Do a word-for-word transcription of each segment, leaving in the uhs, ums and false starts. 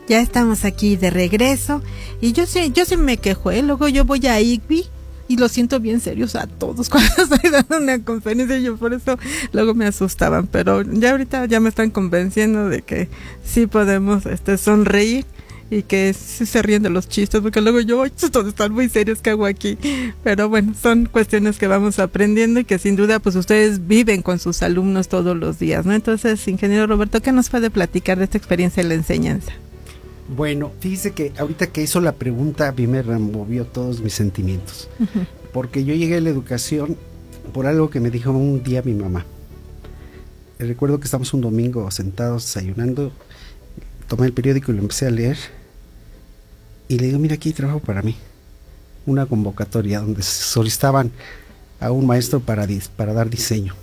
Ya estamos aquí de regreso y yo sí, yo sí me quejo, ¿eh? Luego yo voy a I C B I y lo siento bien serios a todos cuando estoy dando una conferencia, y yo por eso luego me asustaban, pero ya ahorita ya me están convenciendo de que sí podemos este sonreír y que sí se ríen de los chistes, porque luego yo, todos están muy serios, ¿qué hago aquí? Pero bueno, son cuestiones que vamos aprendiendo y que sin duda pues ustedes viven con sus alumnos todos los días, ¿no? Entonces, ingeniero Roberto, ¿qué nos puede platicar de esta experiencia de la enseñanza? Bueno, fíjese que ahorita que hizo la pregunta a mí me removió todos mis sentimientos, uh-huh. porque yo llegué a la educación por algo que me dijo un día mi mamá. Recuerdo que estamos un domingo sentados desayunando, tomé el periódico y lo empecé a leer y le digo, mira, aquí hay trabajo para mí, una convocatoria donde solicitaban a un maestro para, para dar diseño.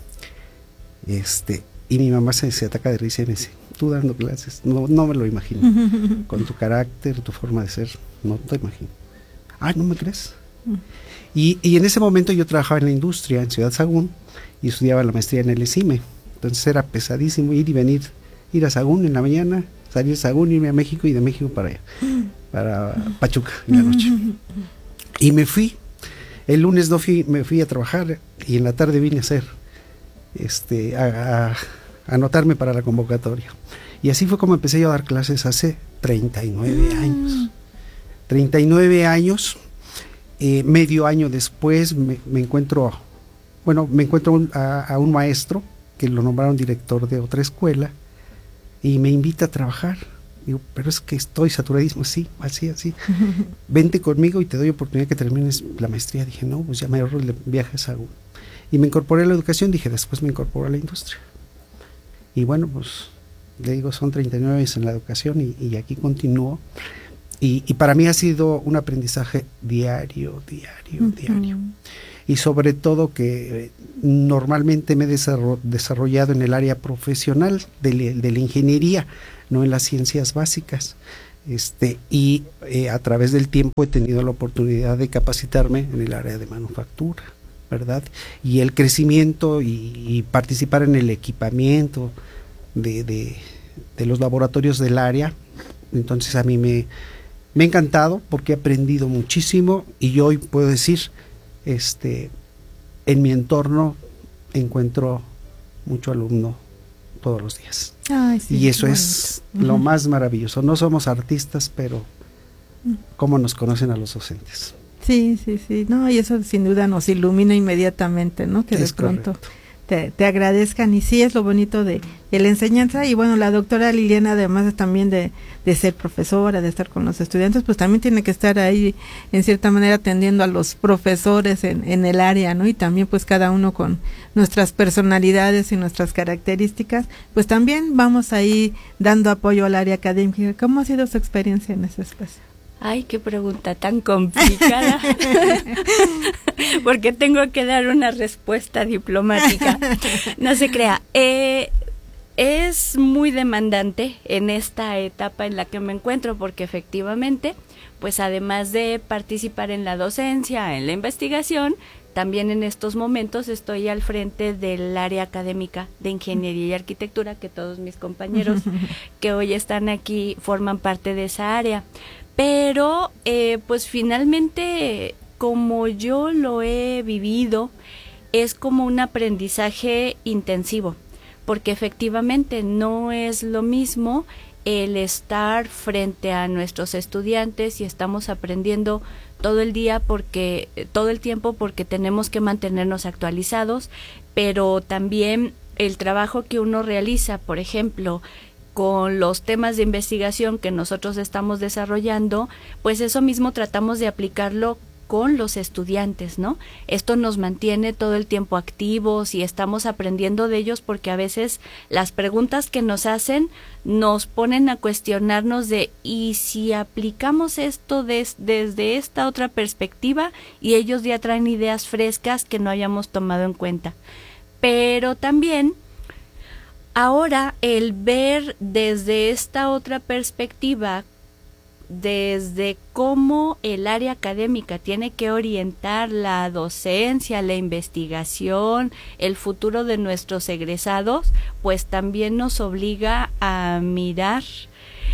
Este, y mi mamá se, se ataca de risa y me dice, tú dando clases, no, no me lo imagino, con tu carácter, tu forma de ser, no te imagino. Ay, ¿no me crees? Y, y en ese momento yo trabajaba en la industria en Ciudad Sagún y estudiaba la maestría en el ESIME, entonces era pesadísimo ir y venir, ir a Sagún en la mañana, salir de Sagún, irme a México y de México para allá, para Pachuca en la noche. Y me fui, el lunes no fui, me fui a trabajar y en la tarde vine a hacer, este, a, a anotarme para la convocatoria. Y así fue como empecé yo a dar clases hace treinta y nueve años. treinta y nueve años, eh, medio año después me, me encuentro, bueno, me encuentro un, a, a un maestro que lo nombraron director de otra escuela y me invita a trabajar. Digo, pero es que estoy saturadísimo, sí, así, así. Vente conmigo y te doy oportunidad que termines la maestría. Dije, no, pues ya me ahorro el viaje a Sagún. Y me incorporé a la educación, dije, después me incorporo a la industria. Y bueno, pues le digo, son treinta y nueve años en la educación y, y aquí continúo. Y, y para mí ha sido un aprendizaje diario, diario, uh-huh. diario. Y sobre todo que eh, normalmente me he desarro- desarrollado en el área profesional de, le, de la ingeniería, no en las ciencias básicas. Este, y eh, a través del tiempo he tenido la oportunidad de capacitarme en el área de manufactura, ¿verdad? Y el crecimiento y, y participar en el equipamiento de, de, de los laboratorios del área. Entonces a mí me, me ha encantado porque he aprendido muchísimo y yo hoy puedo decir, este, en mi entorno encuentro mucho alumno todos los días. Ay, sí, y eso es bonito. Lo uh-huh. más maravilloso. No somos artistas, pero cómo nos conocen a los docentes. Sí, sí, sí, no, y eso sin duda nos ilumina inmediatamente, ¿no? Que es de pronto te, te agradezcan, y sí es lo bonito de, de la enseñanza. Y bueno, la doctora Liliana, además también de, de ser profesora, de estar con los estudiantes, pues también tiene que estar ahí en cierta manera atendiendo a los profesores en, en el área, ¿no? Y también pues cada uno con nuestras personalidades y nuestras características, pues también vamos ahí dando apoyo al área académica. ¿Cómo ha sido su experiencia en ese espacio? Ay, qué pregunta tan complicada, porque tengo que dar una respuesta diplomática. No se crea, eh, es muy demandante en esta etapa en la que me encuentro, porque efectivamente, pues además de participar en la docencia, en la investigación, también en estos momentos estoy al frente del área académica de Ingeniería y Arquitectura, que todos mis compañeros que hoy están aquí forman parte de esa área. Pero, eh, pues finalmente, como yo lo he vivido, es como un aprendizaje intensivo, porque efectivamente no es lo mismo el estar frente a nuestros estudiantes y estamos aprendiendo todo el día, porque todo el tiempo, porque tenemos que mantenernos actualizados, pero también el trabajo que uno realiza, por ejemplo, con los temas de investigación que nosotros estamos desarrollando, pues eso mismo tratamos de aplicarlo con los estudiantes, ¿no? Esto nos mantiene todo el tiempo activos y estamos aprendiendo de ellos, porque a veces las preguntas que nos hacen nos ponen a cuestionarnos de, ¿y si aplicamos esto des, desde esta otra perspectiva? Y ellos ya traen ideas frescas que no hayamos tomado en cuenta. Pero también ahora el ver desde esta otra perspectiva, desde cómo el área académica tiene que orientar la docencia, la investigación, el futuro de nuestros egresados, pues también nos obliga a mirar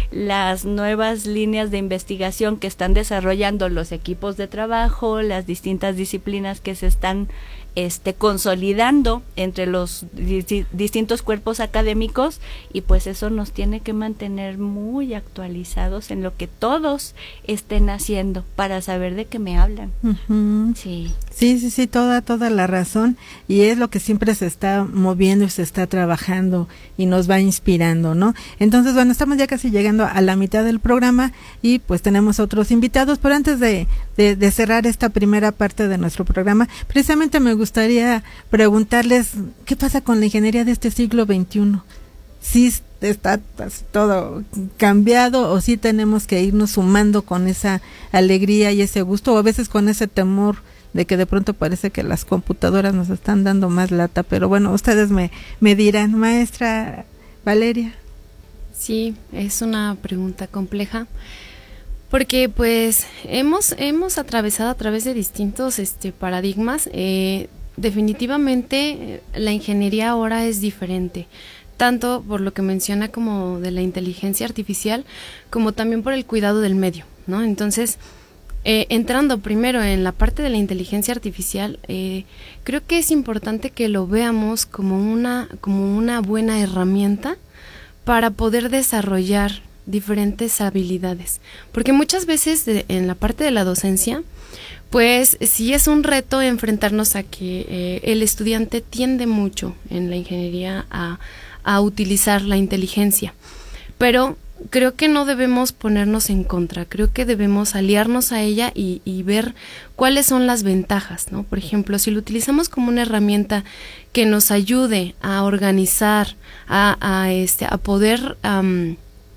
las nuevas líneas de investigación que están desarrollando los equipos de trabajo, las distintas disciplinas que se están este consolidando entre los di- distintos cuerpos académicos, y pues eso nos tiene que mantener muy actualizados en lo que todos estén haciendo para saber de qué me hablan. Uh-huh. Sí. Sí, sí, sí, toda, toda la razón, y es lo que siempre se está moviendo y se está trabajando y nos va inspirando, ¿no? Entonces, bueno, estamos ya casi llegando a la mitad del programa y pues tenemos otros invitados, pero antes de, de, de cerrar esta primera parte de nuestro programa, precisamente me gustaría preguntarles, ¿qué pasa con la ingeniería de este siglo veintiuno? ¿Sí está pues, todo cambiado o sí tenemos que irnos sumando con esa alegría y ese gusto, o a veces con ese temor de que de pronto parece que las computadoras nos están dando más lata? Pero bueno, ustedes me, me dirán, maestra Valeria. Sí, es una pregunta compleja, porque pues hemos, hemos atravesado a través de distintos este, paradigmas. Eh, definitivamente la ingeniería ahora es diferente, tanto por lo que menciona como de la inteligencia artificial, como también por el cuidado del medio, ¿no? Entonces, Eh, entrando primero en la parte de la inteligencia artificial, eh, creo que es importante que lo veamos como una, como una buena herramienta para poder desarrollar diferentes habilidades, porque muchas veces de, en la parte de la docencia, pues sí es un reto enfrentarnos a que eh, el estudiante tiende mucho en la ingeniería a, a utilizar la inteligencia, pero creo que no debemos ponernos en contra, creo que debemos aliarnos a ella y, y ver cuáles son las ventajas, ¿no? Por ejemplo, si lo utilizamos como una herramienta que nos ayude a organizar, a, a, este, a poder, um,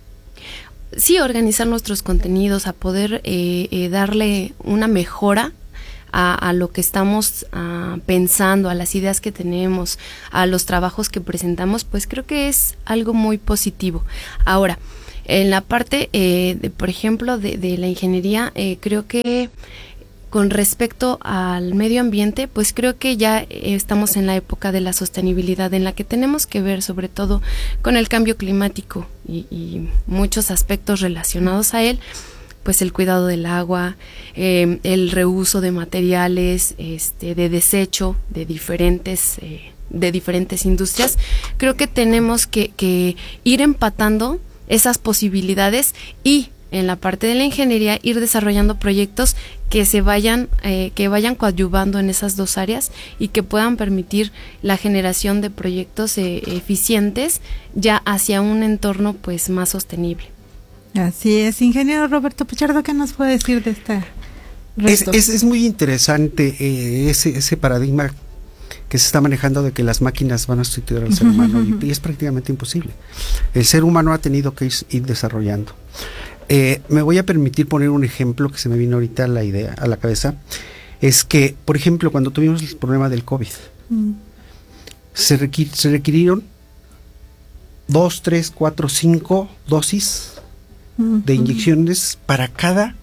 sí, organizar nuestros contenidos, a poder eh, eh, darle una mejora a, a lo que estamos uh, pensando, a las ideas que tenemos, a los trabajos que presentamos, pues creo que es algo muy positivo. Ahora, en la parte, eh, de, por ejemplo, de, de la ingeniería, eh, creo que con respecto al medio ambiente, pues creo que ya eh, estamos en la época de la sostenibilidad, en la que tenemos que ver sobre todo con el cambio climático y, y muchos aspectos relacionados a él, pues el cuidado del agua, eh, el reuso de materiales, este, de desecho de diferentes eh, de diferentes industrias. Creo que tenemos que, que ir empatando esas posibilidades y en la parte de la ingeniería ir desarrollando proyectos que se vayan eh, que vayan coadyuvando en esas dos áreas y que puedan permitir la generación de proyectos eh, eficientes ya hacia un entorno pues más sostenible. Así es, ingeniero Roberto Pichardo, ¿qué nos puede decir de esta es, es, es muy interesante eh, ese, ese paradigma que se está manejando de que las máquinas van a sustituir al ser humano y, y es prácticamente imposible. El ser humano ha tenido que ir, ir desarrollando. Eh, me voy a permitir poner un ejemplo que se me vino ahorita a la idea, a la cabeza, es que, por ejemplo, cuando tuvimos el problema del COVID, mm. se, requir, se requirieron dos, tres, cuatro, cinco dosis mm-hmm. de inyecciones para cada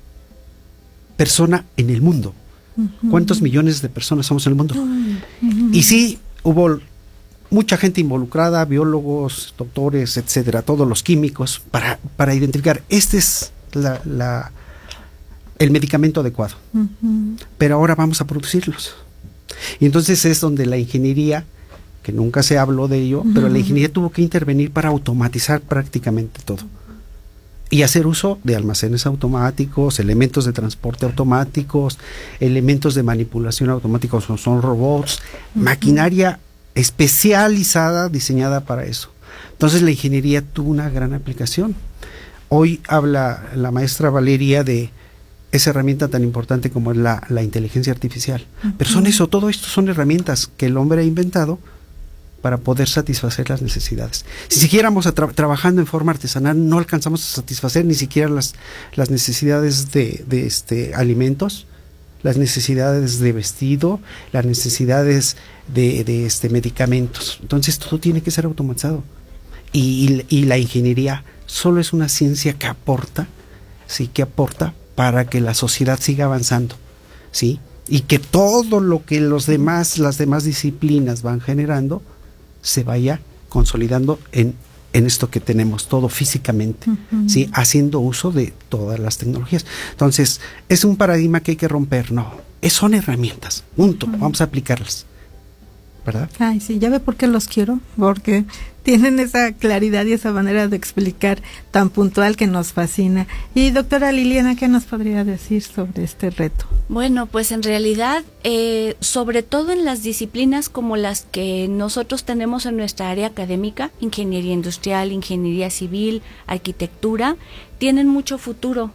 persona en el mundo. ¿Cuántos millones de personas somos en el mundo? Uh-huh. Y sí, hubo mucha gente involucrada, biólogos, doctores, etcétera, todos los químicos, para, para identificar, este es la, la, el medicamento adecuado. Uh-huh. Pero ahora vamos a producirlos. Y entonces es donde la ingeniería, que nunca se habló de ello, uh-huh. pero la ingeniería tuvo que intervenir para automatizar prácticamente todo. Y hacer uso de almacenes automáticos, elementos de transporte automáticos, elementos de manipulación automáticos, son, son robots, uh-huh. maquinaria especializada, diseñada para eso. Entonces la ingeniería tuvo una gran aplicación. Hoy habla la maestra Valeria de esa herramienta tan importante como es la, la inteligencia artificial. Uh-huh. Pero son eso, todo esto son herramientas que el hombre ha inventado para poder satisfacer las necesidades. Si siguiéramos tra- trabajando en forma artesanal, no alcanzamos a satisfacer ni siquiera las, las necesidades de, de este, alimentos, las necesidades de vestido, las necesidades de, de este, medicamentos. Entonces todo tiene que ser automatizado. Y, y, y la ingeniería solo es una ciencia que aporta, sí, que aporta para que la sociedad siga avanzando, ¿sí? Y que todo lo que los demás, las demás disciplinas van generando, se vaya consolidando en en esto que tenemos todo físicamente, uh-huh. ¿sí? Haciendo uso de todas las tecnologías. Entonces, es un paradigma que hay que romper, no, es, son herramientas, punto, uh-huh. vamos a aplicarlas, ¿verdad? Ay, sí, ya ve por qué los quiero, porque tienen esa claridad y esa manera de explicar tan puntual que nos fascina. Y doctora Liliana, ¿qué nos podría decir sobre este reto? Bueno, pues en realidad, eh, sobre todo en las disciplinas como las que nosotros tenemos en nuestra área académica, ingeniería industrial, ingeniería civil, arquitectura, tienen mucho futuro.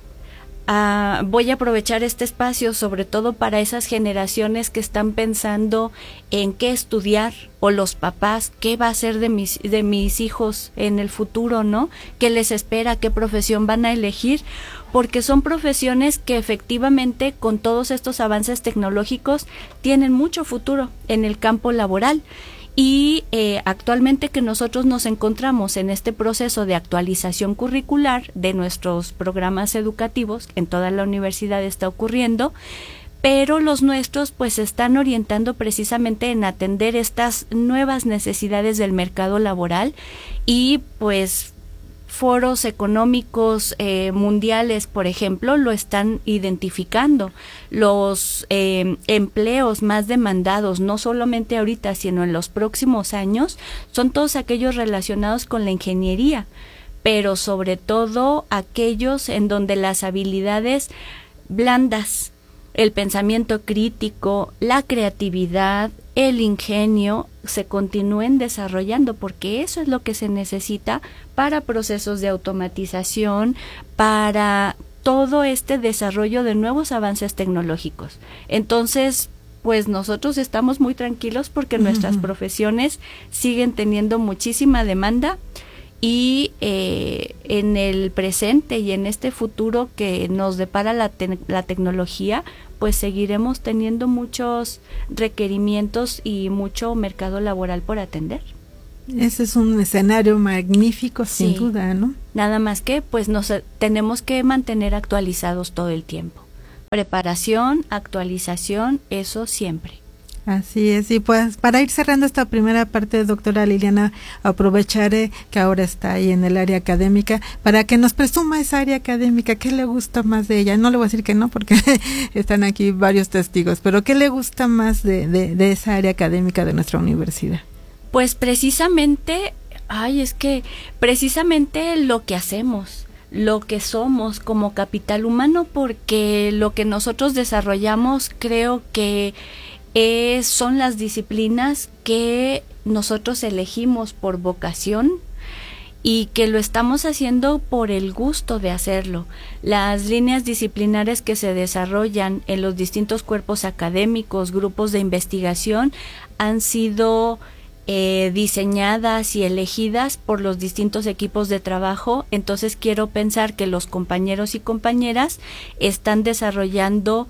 Uh, voy a aprovechar este espacio sobre todo para esas generaciones que están pensando en qué estudiar, o los papás, qué va a ser de mis, de mis hijos en el futuro, ¿no? ¿Qué les espera? ¿Qué profesión van a elegir? Porque son profesiones que efectivamente con todos estos avances tecnológicos tienen mucho futuro en el campo laboral. Y eh, actualmente que nosotros nos encontramos en este proceso de actualización curricular de nuestros programas educativos, en toda la universidad está ocurriendo, pero los nuestros pues se están orientando precisamente en atender estas nuevas necesidades del mercado laboral y pues foros económicos eh, mundiales, por ejemplo, lo están identificando. Los eh, empleos más demandados, no solamente ahorita, sino en los próximos años, son todos aquellos relacionados con la ingeniería, pero sobre todo aquellos en donde las habilidades blandas, el pensamiento crítico, la creatividad, el ingenio se continúen desarrollando, porque eso es lo que se necesita para procesos de automatización, para todo este desarrollo de nuevos avances tecnológicos. Entonces, pues nosotros estamos muy tranquilos porque uh-huh. nuestras profesiones siguen teniendo muchísima demanda y eh, en el presente y en este futuro que nos depara la, te- la tecnología, pues seguiremos teniendo muchos requerimientos y mucho mercado laboral por atender. Ese es un escenario magnífico, sin sí. duda, ¿no? Nada más que, pues nos tenemos que mantener actualizados todo el tiempo. Preparación, actualización, eso siempre. Así es, y pues para ir cerrando esta primera parte, doctora Liliana, aprovecharé que ahora está ahí en el área académica para que nos presuma esa área académica, ¿qué le gusta más de ella? No le voy a decir que no porque están aquí varios testigos, pero ¿qué le gusta más de, de, de esa área académica de nuestra universidad? Pues precisamente, ay, es que precisamente lo que hacemos, lo que somos como capital humano, porque lo que nosotros desarrollamos creo que Eh, son las disciplinas que nosotros elegimos por vocación y que lo estamos haciendo por el gusto de hacerlo. Las líneas disciplinares que se desarrollan en los distintos cuerpos académicos, grupos de investigación, han sido eh, diseñadas y elegidas por los distintos equipos de trabajo. Entonces quiero pensar que los compañeros y compañeras están desarrollando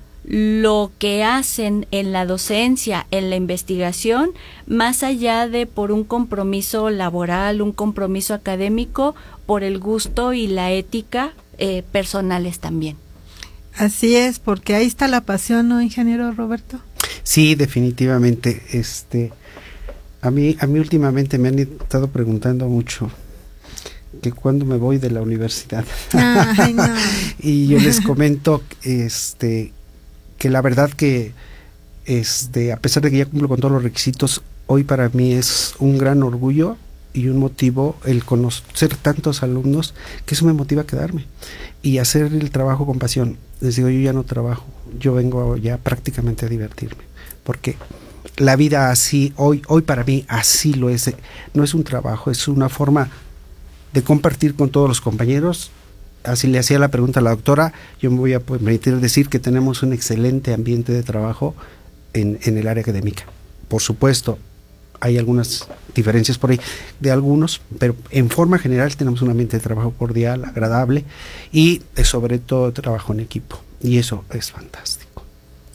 lo que hacen en la docencia, en la investigación, más allá de por un compromiso laboral, un compromiso académico, por el gusto y la ética eh, personales también. Así es, porque ahí está la pasión, ¿no, ingeniero Roberto? Sí, definitivamente. Este, a mí, a mí últimamente me han estado preguntando mucho que cuándo me voy de la universidad. Ay, no. Y yo les comento, este, que la verdad que, este, a pesar de que ya cumplo con todos los requisitos, hoy para mí es un gran orgullo y un motivo el conocer tantos alumnos, que eso me motiva a quedarme y hacer el trabajo con pasión. Les digo, yo ya no trabajo, yo vengo ya prácticamente a divertirme, porque la vida así, hoy, hoy para mí así lo es, no es un trabajo, es una forma de compartir con todos los compañeros. Así le hacía la pregunta a la doctora, yo me voy a permitir decir que tenemos un excelente ambiente de trabajo en, en el área académica. Por supuesto, hay algunas diferencias por ahí de algunos, pero en forma general tenemos un ambiente de trabajo cordial, agradable y sobre todo trabajo en equipo, y eso es fantástico.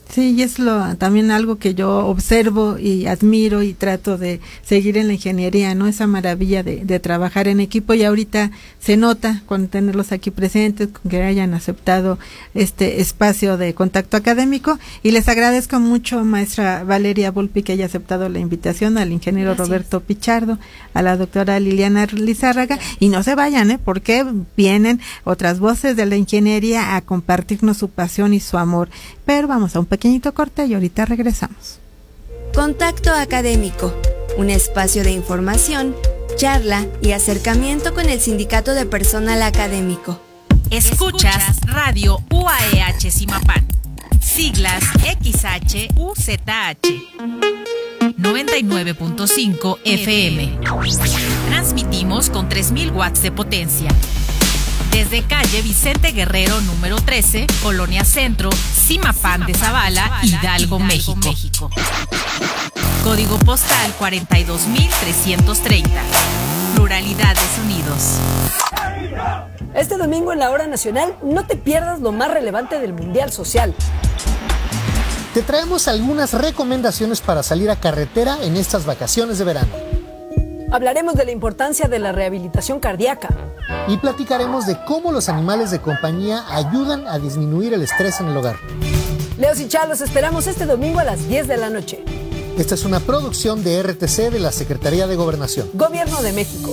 Sí, y es lo también algo que yo observo y admiro y trato de seguir en la ingeniería, ¿no? Esa maravilla de, de trabajar en equipo, y ahorita se nota con tenerlos aquí presentes, con que hayan aceptado este espacio de contacto académico, y les agradezco mucho, maestra Valeria Volpi, que haya aceptado la invitación, al ingeniero Gracias. Roberto Pichardo, a la doctora Liliana Lizárraga, y no se vayan, ¿eh? Porque vienen otras voces de la ingeniería a compartirnos su pasión y su amor. Pero vamos a un pequeñito corte y ahorita regresamos. Contacto Académico, un espacio de información, charla y acercamiento con el Sindicato de Personal Académico. Escuchas Radio U A E H Zimapán, siglas X H U Z H, noventa y nueve punto cinco F M. Transmitimos con tres mil watts de potencia. Desde calle Vicente Guerrero número trece, Colonia Centro, Zimapán de Zavala, Hidalgo, México. México. Código postal cuarenta y dos mil trescientos treinta. Pluralidad de sonidos. Este domingo en la Hora Nacional no te pierdas lo más relevante del Mundial Social. Te traemos algunas recomendaciones para salir a carretera en estas vacaciones de verano. Hablaremos de la importancia de la rehabilitación cardíaca. Y platicaremos de cómo los animales de compañía ayudan a disminuir el estrés en el hogar. Leos y Chá, los esperamos este domingo a las diez de la noche. Esta es una producción de R T C de la Secretaría de Gobernación. Gobierno de México.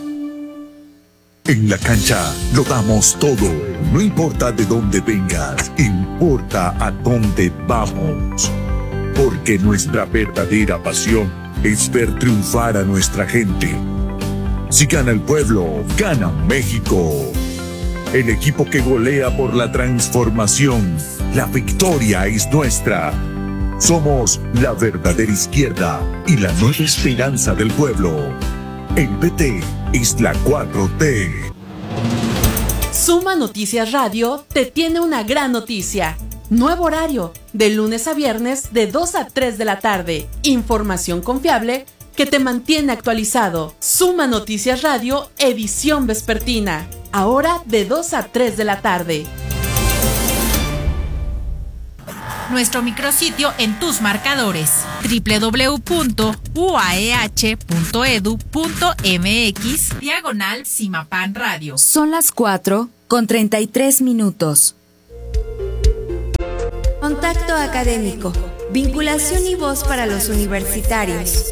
En la cancha lo damos todo. No importa de dónde vengas, importa a dónde vamos. Porque nuestra verdadera pasión es ver triunfar a nuestra gente. Si gana el pueblo, gana México. El equipo que golea por la transformación. La victoria es nuestra. Somos la verdadera izquierda y la nueva esperanza del pueblo. El P T es la cuatro T. Suma Noticias Radio te tiene una gran noticia. Nuevo horario, de lunes a viernes de dos a tres de la tarde. Información confiable que te mantiene actualizado. Suma Noticias Radio, edición vespertina. Ahora de dos a tres de la tarde. Nuestro micrositio en tus marcadores: doble u doble u doble u punto u a e h punto e d u punto m x diagonal Zimapán Radio. Son las cuatro con treinta y tres minutos. Contacto Académico, vinculación y voz para los universitarios.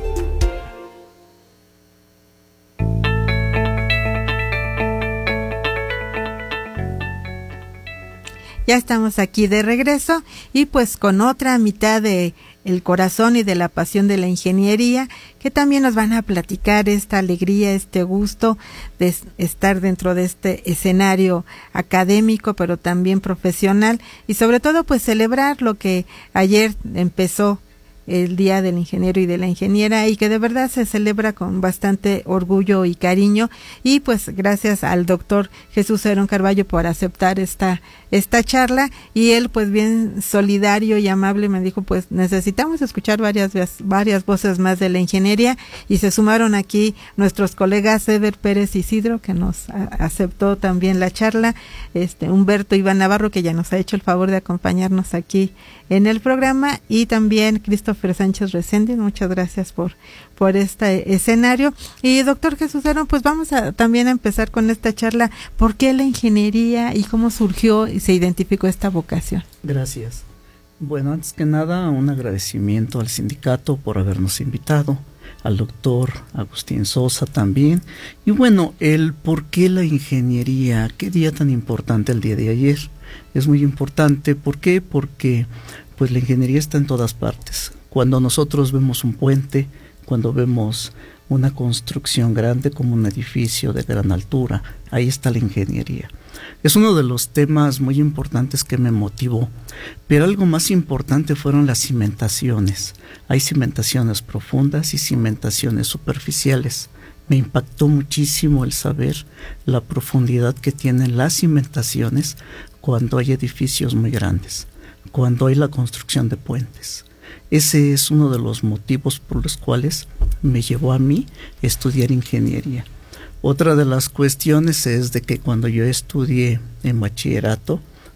Ya estamos aquí de regreso y pues con otra mitad de el corazón y de la pasión de la ingeniería, que también nos van a platicar esta alegría, este gusto de estar dentro de este escenario académico, pero también profesional, y sobre todo pues celebrar lo que ayer empezó el Día del Ingeniero y de la Ingeniera, y que de verdad se celebra con bastante orgullo y cariño. Y pues gracias al doctor Jesús Herón Carballo por aceptar esta esta charla, y él pues bien solidario y amable me dijo pues necesitamos escuchar varias varias voces más de la ingeniería, y se sumaron aquí nuestros colegas Ever Pérez Isidro, que nos a, aceptó también la charla, este Humberto Iván Navarro, que ya nos ha hecho el favor de acompañarnos aquí en el programa, y también Christopher Sánchez Reséndiz. Muchas gracias por por este escenario. Y doctor Jesús Herón, pues vamos a también a empezar con esta charla. ¿Por qué la ingeniería y cómo surgió y se identificó esta vocación? Gracias. Bueno, antes que nada, un agradecimiento al sindicato por habernos invitado, al doctor Agustín Sosa también. Y bueno, el por qué la ingeniería, qué día tan importante el día de ayer. Es muy importante, ¿por qué? Porque pues la ingeniería está en todas partes. Cuando nosotros vemos un puente, cuando vemos una construcción grande como un edificio de gran altura, ahí está la ingeniería. Es uno de los temas muy importantes que me motivó, pero algo más importante fueron las cimentaciones. Hay cimentaciones profundas y cimentaciones superficiales. Me impactó muchísimo el saber la profundidad que tienen las cimentaciones cuando hay edificios muy grandes, cuando hay la construcción de puentes. Ese es uno de los motivos por los cuales me llevó a mí estudiar ingeniería. Otra de las cuestiones es de que cuando yo estudié en bachillerato,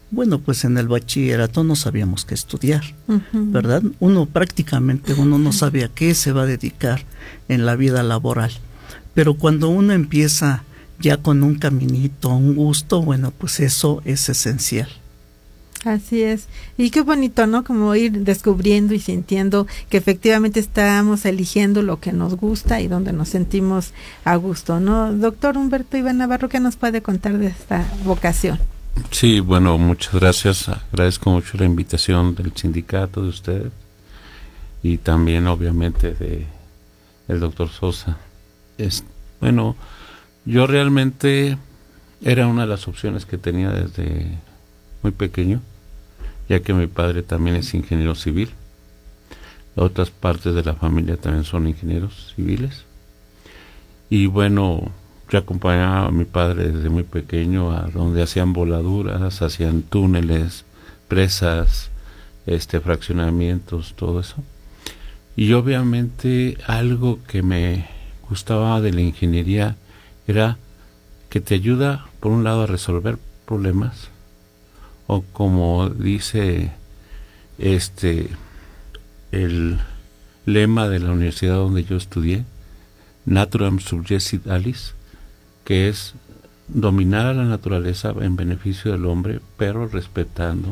Bueno, pues en el bachillerato no sabíamos qué estudiar, Ujú. ¿verdad? Uno prácticamente, uno no sabe a qué se va a dedicar en la vida laboral. Pero cuando uno empieza ya con un caminito, un gusto, bueno, pues eso es esencial. Así es. Y qué bonito, ¿no? Como ir descubriendo y sintiendo que efectivamente estamos eligiendo lo que nos gusta y donde nos sentimos a gusto, ¿no? Doctor Humberto Iván Navarro, ¿qué nos puede contar de esta vocación? Sí, bueno, muchas gracias. Agradezco mucho la invitación del sindicato, de ustedes, y también obviamente de el doctor Sosa. Es, bueno, yo realmente era una de las opciones que tenía desde muy pequeño, ya que mi padre también es ingeniero civil. Otras partes de la familia también son ingenieros civiles. Y bueno, yo acompañaba a mi padre desde muy pequeño a donde hacían voladuras, hacían túneles, presas, este fraccionamientos, todo eso. Y obviamente algo que me gustaba de la ingeniería era que te ayuda por un lado a resolver problemas, o como dice este el lema de la universidad donde yo estudié, Naturam Subjecit Alice, que es dominar a la naturaleza en beneficio del hombre, pero respetando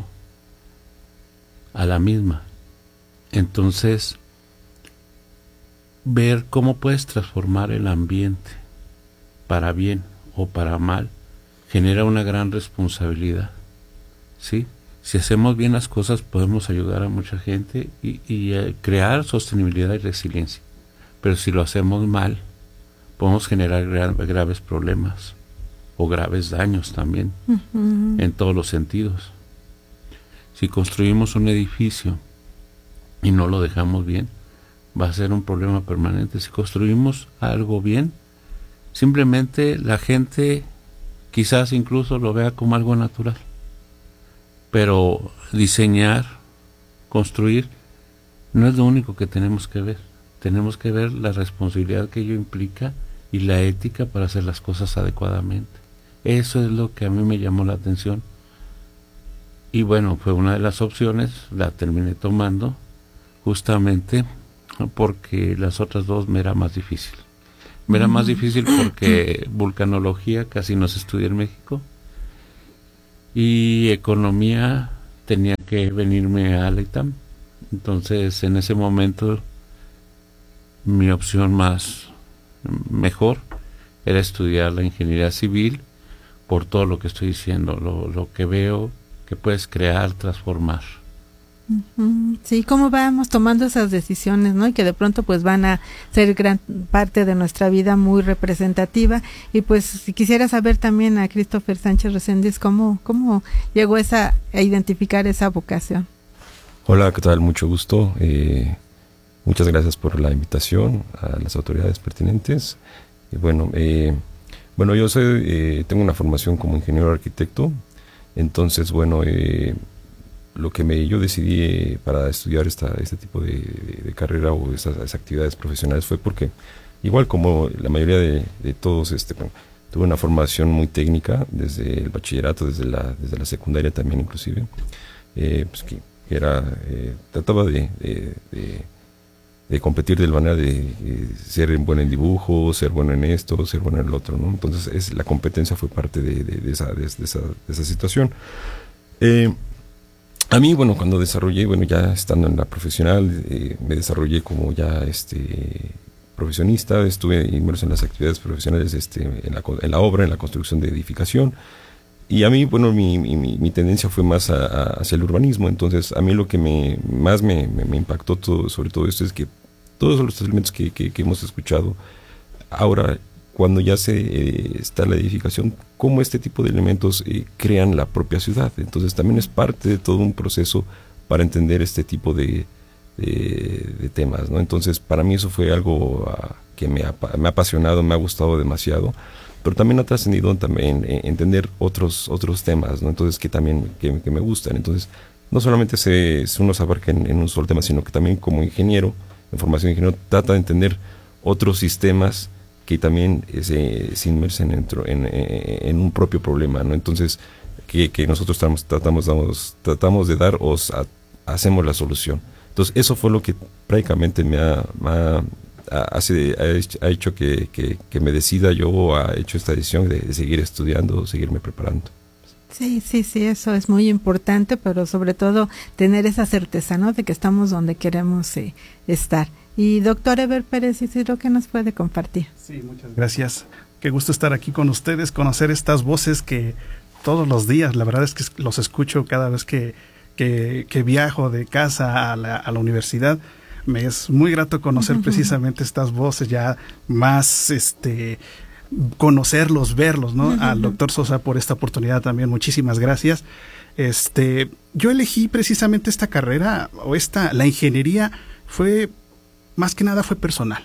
a la misma. Entonces, ver cómo puedes transformar el ambiente para bien o para mal genera una gran responsabilidad, ¿sí? Si hacemos bien las cosas podemos ayudar a mucha gente y, y eh, crear sostenibilidad y resiliencia, pero si lo hacemos mal podemos generar gra graves problemas o graves daños también, uh-huh. en todos los sentidos. Si construimos un edificio y no lo dejamos bien, va a ser un problema permanente. Si construimos algo bien, simplemente la gente quizás incluso lo vea como algo natural. Pero diseñar, construir, no es lo único que tenemos que ver. Tenemos que ver la responsabilidad que ello implica y la ética para hacer las cosas adecuadamente. Eso es lo que a mí me llamó la atención. Y bueno, fue una de las opciones, la terminé tomando justamente porque las otras dos me era más difícil. Me era más difícil porque vulcanología casi no se estudia en México y economía tenía que venirme a la I T A M. Entonces en ese momento mi opción más mejor era estudiar la ingeniería civil por todo lo que estoy diciendo, lo, lo que veo que puedes crear, transformar. Sí, cómo vamos tomando esas decisiones, ¿no? Y que de pronto pues van a ser gran parte de nuestra vida, muy representativa. Y pues si quisiera saber también a Christopher Sánchez Reséndiz cómo cómo llegó esa a identificar esa vocación. Hola, ¿qué tal? Mucho gusto. Eh, muchas gracias por la invitación a las autoridades pertinentes. Y bueno, eh, bueno, yo soy eh, tengo una formación como ingeniero arquitecto. Entonces, bueno, eh, lo que me yo decidí eh, para estudiar esta este tipo de, de, de carrera o estas, estas actividades profesionales fue porque, igual como la mayoría de, de todos, este, bueno, tuve una formación muy técnica desde el bachillerato, desde la desde la secundaria también inclusive, eh, pues que era eh, trataba de, de, de, de competir de la manera de eh, ser bueno en dibujo, ser bueno en esto, ser bueno en el otro, ¿no? Entonces es la competencia fue parte de, de, de esa de, de esa de esa situación. Eh, A mí, bueno, cuando desarrollé, bueno, ya estando en la profesional, eh, me desarrollé como ya este profesionista, estuve inmerso en las actividades profesionales, este, en la, en la obra, en la construcción de edificación, y a mí, bueno, mi, mi, mi tendencia fue más a, a, hacia el urbanismo. Entonces a mí lo que me más me, me, me impactó todo, sobre todo esto es que todos los elementos que, que, que hemos escuchado ahora, cuando ya se eh, está la edificación, cómo este tipo de elementos eh, crean la propia ciudad. Entonces también es parte de todo un proceso para entender este tipo de, de, de temas, ¿no? Entonces para mí eso fue algo uh, que me ha, me ha apasionado, me ha gustado demasiado, pero también ha trascendido también eh, entender otros otros temas, ¿no? Entonces que también que, que me gustan. Entonces no solamente se, se uno se abarca en, en un solo tema, sino que también como ingeniero, en formación de ingeniero, trata de entender otros sistemas que también se, se inmersen en, en, en un propio problema, ¿no? Entonces, que, que nosotros tratamos, tratamos, damos, tratamos de dar, os a, hacemos la solución. Entonces eso fue lo que prácticamente me ha, me ha, hace, ha hecho que, que, que me decida yo, ha hecho esta decisión de, de seguir estudiando, seguirme preparando. Sí, sí, sí, eso es muy importante, pero sobre todo tener esa certeza, ¿no?, de que estamos donde queremos eh, estar. Y doctor Eber Pérez Isidro, ¿qué nos puede compartir? Sí, muchas gracias. Qué gusto estar aquí con ustedes, conocer estas voces que todos los días, la verdad es que los escucho cada vez que, que, que viajo de casa a la, a la universidad. Me es muy grato conocer uh-huh. precisamente estas voces, ya más este conocerlos, verlos, ¿no? Uh-huh. Al doctor Sosa por esta oportunidad también, muchísimas gracias. Este, yo elegí precisamente esta carrera, o esta, la ingeniería, fue, más que nada fue personal.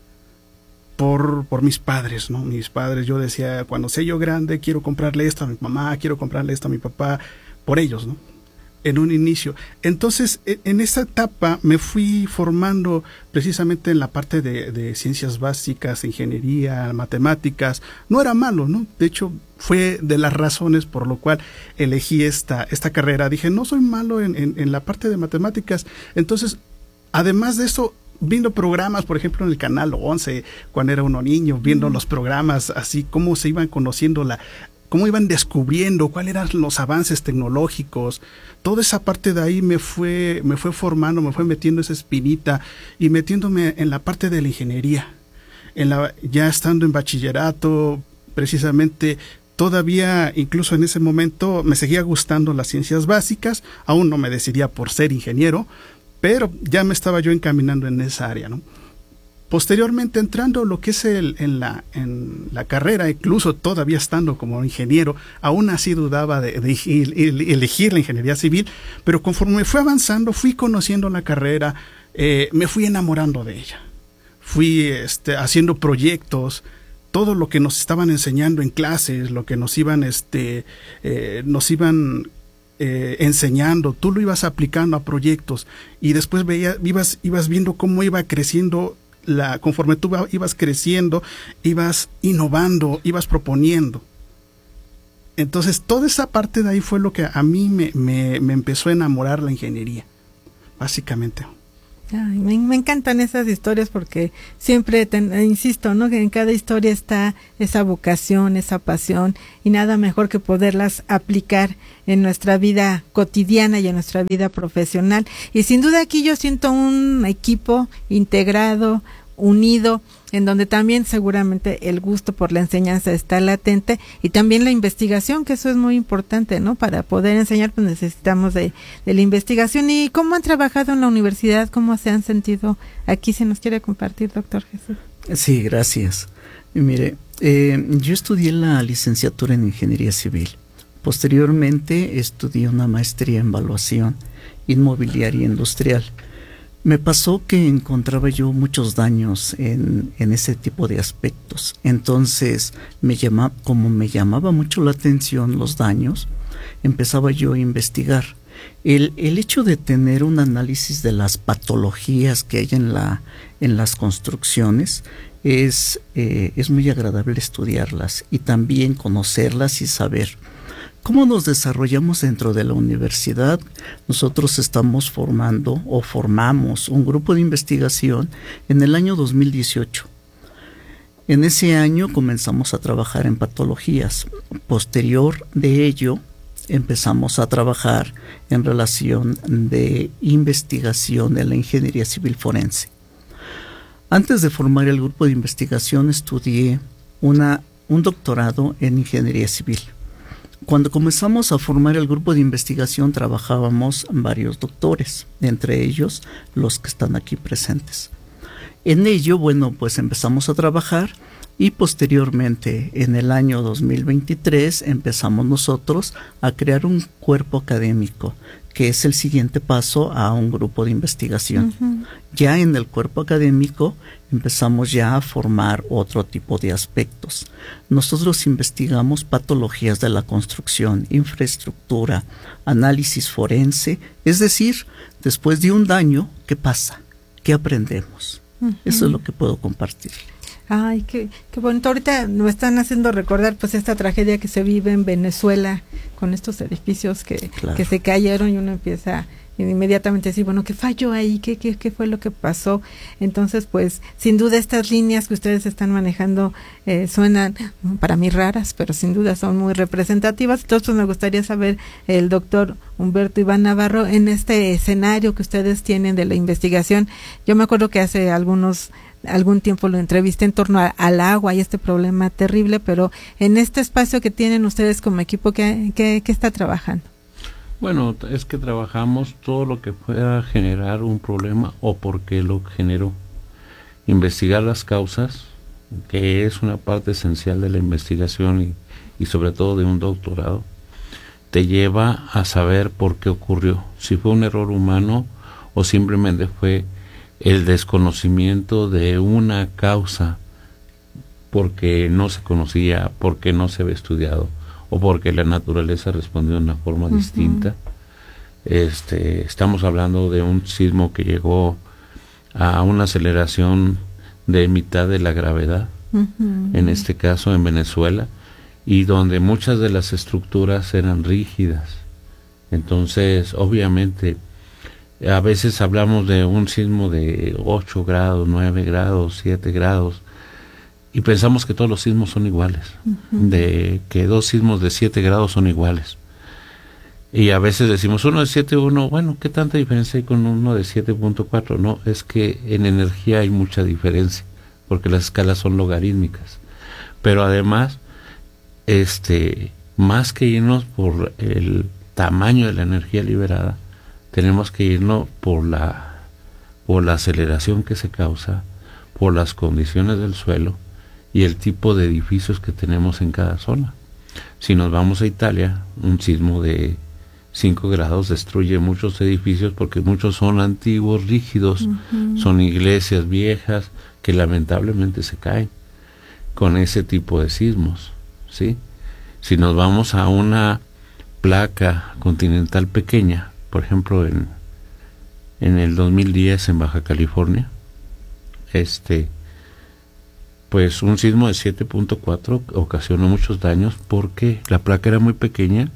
Por, por mis padres, ¿no? Mis padres, yo decía, cuando sea yo grande, quiero comprarle esto a mi mamá, quiero comprarle esto a mi papá, por ellos, ¿no? En un inicio. Entonces, en esta etapa me fui formando precisamente en la parte de, de ciencias básicas, ingeniería, matemáticas. No era malo, ¿no? De hecho, fue de las razones por lo cual elegí esta, esta carrera. Dije, no soy malo en, en, en la parte de matemáticas. Entonces, además de eso, viendo programas, por ejemplo, en el Canal once, cuando era uno niño, viendo mm. los programas, así cómo se iban conociendo la... cómo iban descubriendo cuáles eran los avances tecnológicos, toda esa parte de ahí me fue, me fue formando, me fue metiendo esa espinita y metiéndome en la parte de la ingeniería. En la, ya estando en bachillerato, precisamente, todavía, incluso en ese momento, me seguía gustando las ciencias básicas, aún no me decidía por ser ingeniero, pero ya me estaba yo encaminando en esa área, ¿no? Posteriormente, entrando lo que es el, en, la, en la carrera, incluso todavía estando como ingeniero, aún así dudaba de, de elegir la ingeniería civil, pero conforme fui avanzando, fui conociendo la carrera, eh, me fui enamorando de ella. Fui este, haciendo proyectos, todo lo que nos estaban enseñando en clases, lo que nos iban, este, eh, nos iban eh, enseñando, tú lo ibas aplicando a proyectos y después veía, ibas, ibas viendo cómo iba creciendo. La, conforme tú ibas creciendo, ibas innovando, ibas proponiendo. Entonces, toda esa parte de ahí fue lo que a mí me, me, me empezó a enamorar la ingeniería, básicamente. Ay, me, me encantan esas historias porque siempre, te, insisto, ¿no?, que en cada historia está esa vocación, esa pasión, y nada mejor que poderlas aplicar en nuestra vida cotidiana y en nuestra vida profesional. Y sin duda aquí yo siento un equipo integrado, unido, en donde también seguramente el gusto por la enseñanza está latente y también la investigación, que eso es muy importante, ¿no? Para poder enseñar, pues necesitamos de, de la investigación. ¿Y cómo han trabajado en la universidad? ¿Cómo se han sentido aquí? ¿Se nos quiere compartir, doctor Jesús? Sí, gracias. Y mire, eh, yo estudié la licenciatura en Ingeniería Civil. Posteriormente estudié una maestría en evaluación inmobiliaria industrial. Me pasó que encontraba yo muchos daños en, en ese tipo de aspectos. Entonces, me llama, como me llamaba mucho la atención los daños, empezaba yo a investigar. El, el hecho de tener un análisis de las patologías que hay en, la, en las construcciones es, eh, es muy agradable estudiarlas y también conocerlas y saber cómo nos desarrollamos dentro de la universidad. Nosotros estamos formando o formamos un grupo de investigación en el año dos mil dieciocho. En ese año comenzamos a trabajar en patologías. Posterior de ello, empezamos a trabajar en relación de investigación de la ingeniería civil forense. Antes de formar el grupo de investigación, estudié una, un doctorado en ingeniería civil. Cuando comenzamos a formar el grupo de investigación trabajábamos varios doctores, entre ellos los que están aquí presentes. En ello, bueno, pues empezamos a trabajar y posteriormente en el año dos mil veintitrés empezamos nosotros a crear un cuerpo académico, que es el siguiente paso a un grupo de investigación. Uh-huh. Ya en el cuerpo académico empezamos ya a formar otro tipo de aspectos. Nosotros investigamos patologías de la construcción, infraestructura, análisis forense, es decir, después de un daño, ¿qué pasa? ¿Qué aprendemos? Uh-huh. Eso es lo que puedo compartir. Ay, qué, qué bonito. Ahorita nos están haciendo recordar pues esta tragedia que se vive en Venezuela con estos edificios que, claro. que se cayeron y uno empieza inmediatamente a decir, bueno, ¿qué falló ahí? ¿Qué, qué, ¿Qué fue lo que pasó? Entonces, pues, sin duda estas líneas que ustedes están manejando eh, suenan para mí raras, pero sin duda son muy representativas. Entonces, pues, me gustaría saber, el doctor Humberto Iván Navarro, en este escenario que ustedes tienen de la investigación, yo me acuerdo que hace algunos algún tiempo lo entrevisté en torno a, al agua y este problema terrible, pero en este espacio que tienen ustedes como equipo, ¿qué, qué, qué está trabajando? Bueno, es que trabajamos todo lo que pueda generar un problema o por qué lo generó. Investigar las causas, que es una parte esencial de la investigación y, y sobre todo de un doctorado, te lleva a saber por qué ocurrió, si fue un error humano o simplemente fue el desconocimiento de una causa porque no se conocía, porque no se había estudiado o porque la naturaleza respondió de una forma uh-huh. distinta. Este, estamos hablando de un sismo que llegó a una aceleración de mitad de la gravedad, uh-huh. en este caso en Venezuela, y donde muchas de las estructuras eran rígidas. Entonces, obviamente, a veces hablamos de un sismo de ocho grados, nueve grados, siete grados, y pensamos que todos los sismos son iguales, uh-huh. de que dos sismos de siete grados son iguales. Y a veces decimos uno de siete punto uno, bueno, ¿qué tanta diferencia hay con uno de siete punto cuatro? No, es que en energía hay mucha diferencia, porque las escalas son logarítmicas. Pero además, este, más que irnos por el tamaño de la energía liberada, tenemos que irnos por la, por la aceleración que se causa, por las condiciones del suelo y el tipo de edificios que tenemos en cada zona. Si nos vamos a Italia, un sismo de cinco grados destruye muchos edificios porque muchos son antiguos, rígidos, uh-huh. son iglesias viejas que lamentablemente se caen con ese tipo de sismos, ¿sí? Si nos vamos a una placa continental pequeña, por ejemplo en, en el dos mil diez en Baja California, este pues un sismo de siete punto cuatro ocasionó muchos daños porque la placa era muy pequeña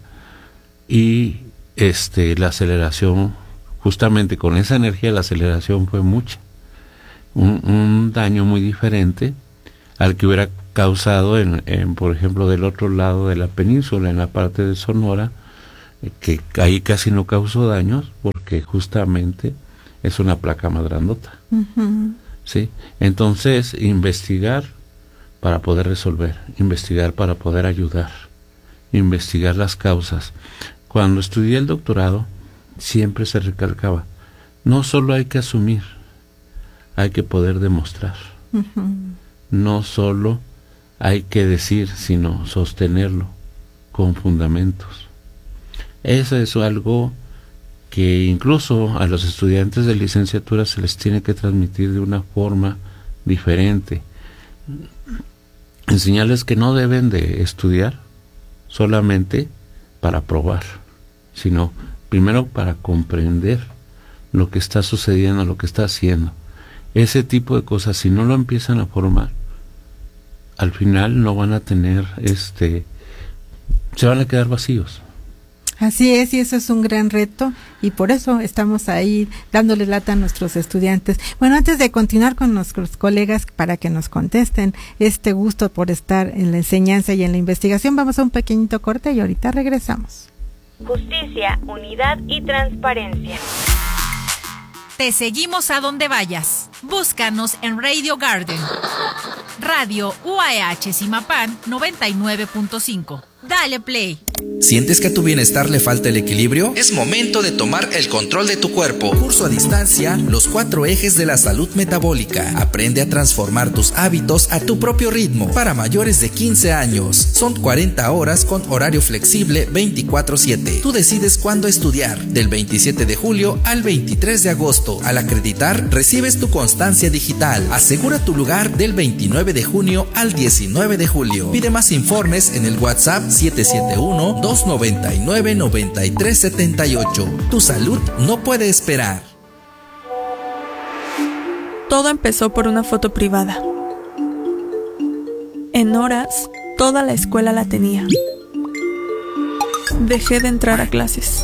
y este la aceleración, justamente con esa energía la aceleración fue mucha, un, un daño muy diferente al que hubiera causado en, en por ejemplo del otro lado de la península, en la parte de Sonora, que ahí casi no causó daños porque justamente es una placa más grandota. Uh-huh. ¿Sí? Entonces, investigar para poder resolver, investigar para poder ayudar, investigar las causas. Cuando estudié el doctorado, siempre se recalcaba, no solo hay que asumir, hay que poder demostrar. Uh-huh. No solo hay que decir, sino sostenerlo con fundamentos. Eso es algo que incluso a los estudiantes de licenciatura se les tiene que transmitir de una forma diferente. Enseñarles que no deben de estudiar solamente para probar, sino primero para comprender lo que está sucediendo, lo que está haciendo. Ese tipo de cosas, si no lo empiezan a formar, al final no van a tener, este, se van a quedar vacíos. Así es, y eso es un gran reto, y por eso estamos ahí dándole lata a nuestros estudiantes. Bueno, antes de continuar con nuestros colegas para que nos contesten este gusto por estar en la enseñanza y en la investigación, vamos a un pequeñito corte y ahorita regresamos. Justicia, unidad y transparencia. Te seguimos a donde vayas. Búscanos en Radio Garden. Radio U A E H Zimapán noventa y nueve punto cinco. Dale play. ¿Sientes que a tu bienestar le falta el equilibrio? Es momento de tomar el control de tu cuerpo. Curso a distancia, los cuatro ejes de la salud metabólica. Aprende a transformar tus hábitos a tu propio ritmo. Para mayores de quince años. Son cuarenta horas con horario flexible veinticuatro siete. Tú decides cuándo estudiar. Del veintisiete de julio al veintitrés de agosto. Al acreditar, recibes tu constancia digital. Asegura tu lugar del veintinueve de junio al diecinueve de julio. Pide más informes en el WhatsApp siete siete uno, dos nueve nueve, nueve tres siete ocho. Tu salud no puede esperar. Todo empezó por una foto privada. En horas, toda la escuela la tenía. Dejé de entrar a clases.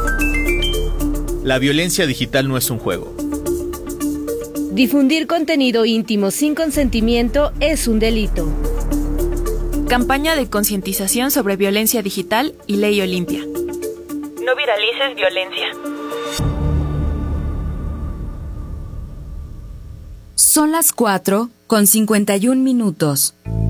La violencia digital no es un juego. Difundir contenido íntimo sin consentimiento es un delito. Campaña de concientización sobre violencia digital y Ley Olimpia. No viralices violencia. Son las cuatro con cincuenta y un minutos.